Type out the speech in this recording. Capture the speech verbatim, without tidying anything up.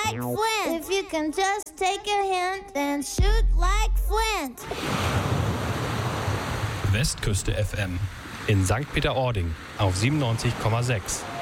like Flint. If you can just take a hint and shoot like Flint. Westküste F M in Sankt Peter-Ording auf siebenundneunzig Komma sechs.